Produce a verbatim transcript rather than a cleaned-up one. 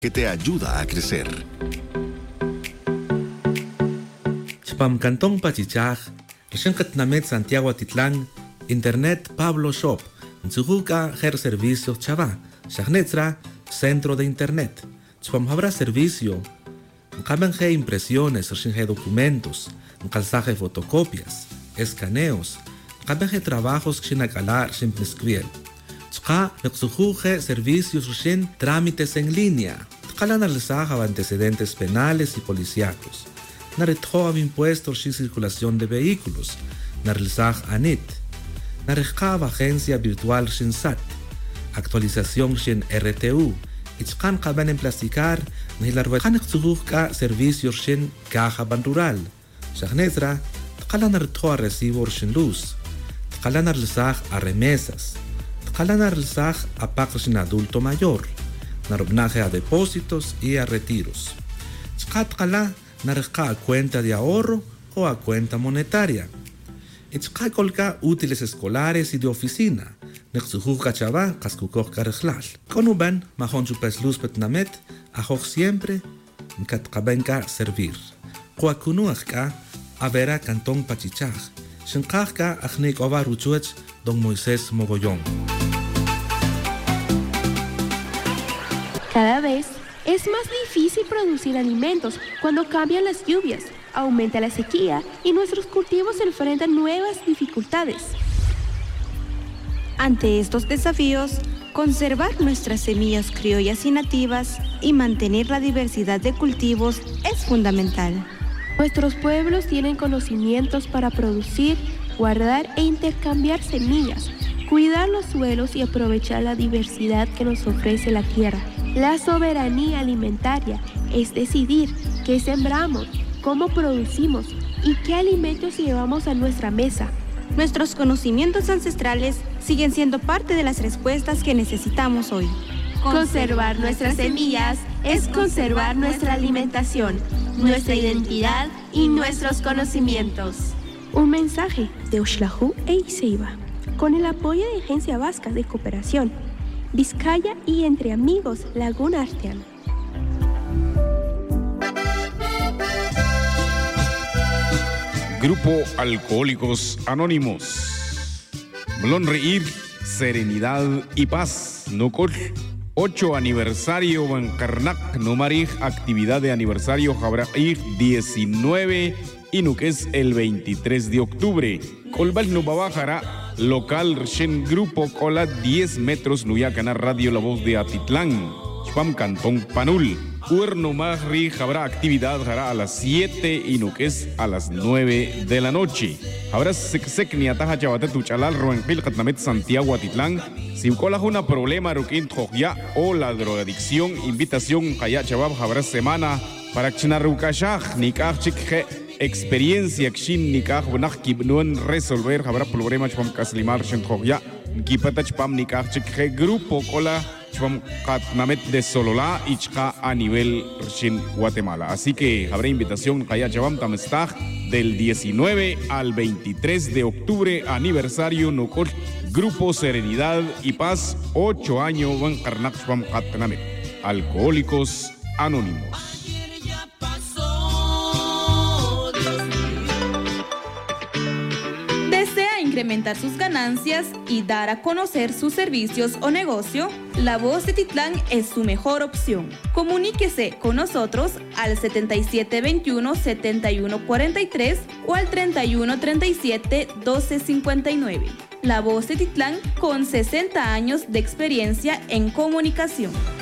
que te ayuda a crecer. Chpam Cantón Pachichaj, Rishenkatnamet Santiago Atitlán, Internet Pablo Shop, Nzuhuka Her Servicios Chava, Shagnetra, Centro de Internet. Chpam habrá servicio, Nkamenje impresiones, Rishenje documentos, Nkalsaje fotocopias, escaneos, Nkamenje trabajos Xinakalar Ximpnisquiel. Chka Nexujuje servicios Rishen trámites en línea. Tkala analizar antecedentes penales y policíacos. Naretjo impuestos sin circulación de vehículos. Narizaj ANIT. Narejkab agencia virtual Shinsat. Actualización Shin R T U. Ichkan kaban en plasticar. Nilarwekan Nexujujka servicios Shin caja ban rural. Shagnetra. Tkala naretjo recibo Shin luz. Tkala narizaj a remesas. Tkala narizaj a pagos sin adulto mayor. Narobnaje a depósitos y a retiros. Tkala narejka a cuenta de ahorro o a cuenta monetaria. Itzka kolka útiles escolares y de oficina. Nexujuka chava kaskukok karejlal. Konuban mahon chupes luz petnamet ajoj siempre nkatkabenka servir. Koakunuajka avera Cantón Pachichaj. Shinkajka ajnik ova ruchuech don Moisés Mogollón. Cada vez es más difícil producir alimentos cuando cambian las lluvias, aumenta la sequía y nuestros cultivos enfrentan nuevas dificultades. Ante estos desafíos, conservar nuestras semillas criollas y nativas y mantener la diversidad de cultivos es fundamental. Nuestros pueblos tienen conocimientos para producir, guardar e intercambiar semillas, cuidar los suelos y aprovechar la diversidad que nos ofrece la tierra. La soberanía alimentaria es decidir qué sembramos, cómo producimos y qué alimentos llevamos a nuestra mesa. Nuestros conocimientos ancestrales siguen siendo parte de las respuestas que necesitamos hoy. Conservar nuestras semillas es conservar nuestra alimentación, nuestra identidad y nuestros conocimientos. Un mensaje de Uxlaju e Iseiba, con el apoyo de Agencia Vasca de Cooperación, Vizcaya y Entre Amigos Laguna Artean. Grupo Alcohólicos Anónimos. Blon Reír, Serenidad y Paz. Nocol. ocho aniversario Bancarnac. Nomarij, actividad de aniversario Jabraij diecinueve. Y no que es el veintitrés de octubre. Colbal no Babajara. Local Shen Grupo Cola diez metros Nuyacana Radio La Voz de Atitlán. Chpam Cantón Panul. Cuerno Magri habrá actividad hará a las siete y no que es a las nueve de la noche. Habrá sec ni ataja chavate tu chalal roenpil Catnamet Santiago Atitlán. Si cola una problema ruquín ya o la drogadicción, invitación Haya Chabab habrá semana para Chinarukashaj ni Kachik experiencia kshin nikah bunach kibnun resolver habrá problema chpam kaslimar shen khogya kipata chpam nikah chikhe grupo cola chpam katnamet de Solola y chka a nivel shin Guatemala. Así que habrá invitación kaya chabam tamestag del diecinueve al veintitrés de octubre, aniversario nukol Grupo Serenidad y Paz, ocho años van karnak chpam katnamet. Alcohólicos Anónimos. Incrementar sus ganancias y dar a conocer sus servicios o negocio, La Voz de Titlán es su mejor opción. Comuníquese con nosotros al setenta y siete veintiuno, setenta y uno cuarenta y tres o al treinta y uno treinta y siete, doce cincuenta y nueve. La Voz de Titlán con sesenta años de experiencia en comunicación.